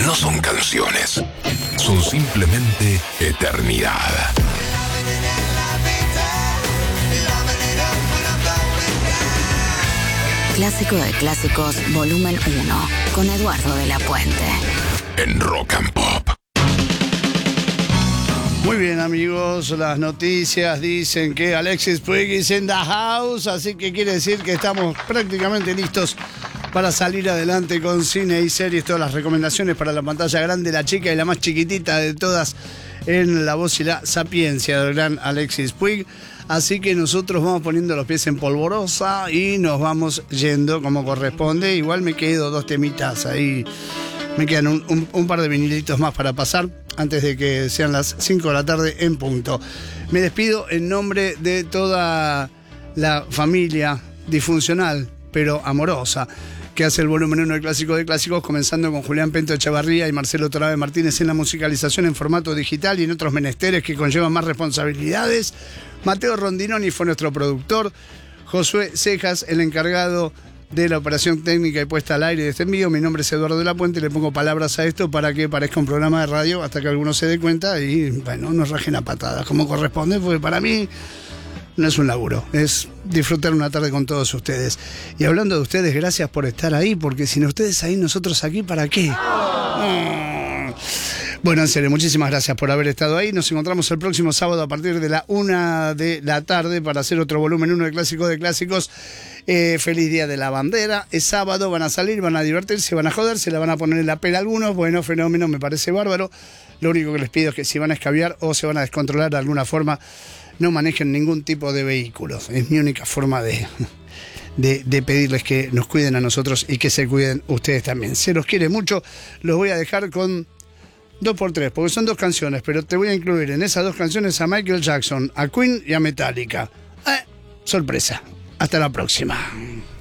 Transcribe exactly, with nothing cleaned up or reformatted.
no son canciones, son simplemente eternidad. Clásico de Clásicos, volumen uno, con Eduardo de la Puente. En Rock and Pop. Muy bien, amigos, las noticias dicen que Alexis Puig is in the house, así que quiere decir que estamos prácticamente listos para salir adelante con cine y series, todas las recomendaciones para la pantalla grande, la chica y la más chiquitita de todas, en la voz y la sapiencia del gran Alexis Puig. Así que nosotros vamos poniendo los pies en polvorosa y nos vamos yendo como corresponde. Igual me quedo dos temitas ahí. Me quedan un, un, un par de vinilitos más para pasar antes de que sean las cinco de la tarde en punto. Me despido en nombre de toda la familia disfuncional, pero amorosa, que hace el volumen uno de Clásico de Clásicos, comenzando con Julián Pento Echevarría y Marcelo Torabe Martínez en la musicalización en formato digital y en otros menesteres que conllevan más responsabilidades. Mateo Rondinoni fue nuestro productor. Josué Cejas, el encargado de la operación técnica y puesta al aire de este envío. Mi nombre es Eduardo de la Puente y le pongo palabras a esto para que parezca un programa de radio hasta que alguno se dé cuenta y, bueno, nos rajen a patadas como corresponde, porque para mí no es un laburo, es disfrutar una tarde con todos ustedes. Y hablando de ustedes, gracias por estar ahí, porque sin ustedes ahí, nosotros aquí, ¿para qué? Oh. Bueno, en serio, muchísimas gracias por haber estado ahí. Nos encontramos el próximo sábado a partir de la una de la tarde para hacer otro volumen uno de Clásico de Clásicos. Eh, feliz Día de la Bandera. Es sábado, van a salir, van a divertirse, van a joder, se la van a poner en la pela algunos. Bueno, fenómeno, me parece bárbaro. Lo único que les pido es que si van a escabiar o se van a descontrolar de alguna forma, no manejen ningún tipo de vehículos. Es mi única forma de, de, de pedirles que nos cuiden a nosotros y que se cuiden ustedes también. Se los quiere mucho. Los voy a dejar con dos por tres, porque son dos canciones, pero te voy a incluir en esas dos canciones a Michael Jackson, a Queen y a Metallica. Eh, sorpresa. Hasta la próxima.